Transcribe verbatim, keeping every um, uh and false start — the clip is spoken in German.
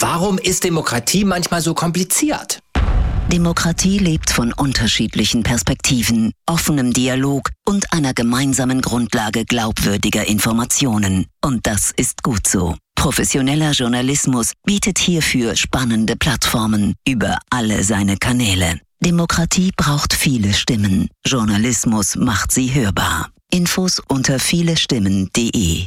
Warum ist Demokratie manchmal so kompliziert? Demokratie lebt von unterschiedlichen Perspektiven, offenem Dialog und einer gemeinsamen Grundlage glaubwürdiger Informationen. Und das ist gut so. Professioneller Journalismus bietet hierfür spannende Plattformen über alle seine Kanäle. Demokratie braucht viele Stimmen. Journalismus macht sie hörbar. Infos unter vielestimmen punkt de